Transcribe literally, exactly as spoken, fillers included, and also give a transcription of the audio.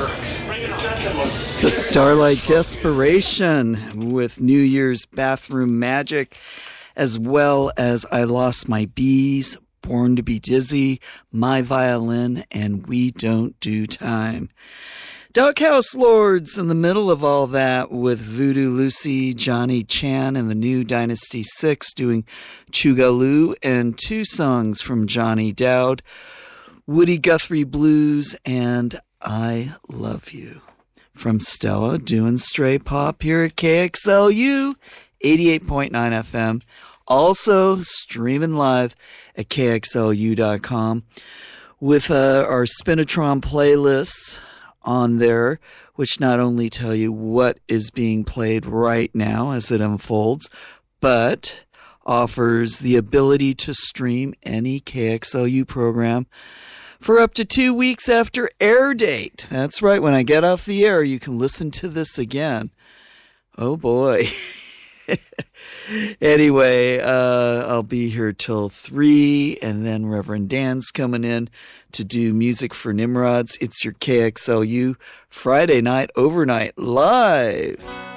The Starlight Desperation with New Year's Bathroom Magic, as well as I Lost My Bees, Born to Be Dizzy, My Violin, and We Don't Do Time. Doghouse Lords in the middle of all that with Voodoo Lucy, Johnny Chan, and the new Dynasty Six doing Chugaloo, and two songs from Johnny Dowd, Woody Guthrie Blues, and I Love You. From Stella doing Stray Pop here at K X L U eighty-eight point nine F M. Also streaming live at K X L U dot com with uh, our Spinatron playlists on there, which not only tell you what is being played right now as it unfolds, but offers the ability to stream any K X L U program for up to two weeks after air date. That's right. When I get off the air, you can listen to this again. Oh boy. Anyway, uh, I'll be here till three, and then Reverend Dan's coming in to do music for Nimrods. It's your K X L U Friday night overnight live.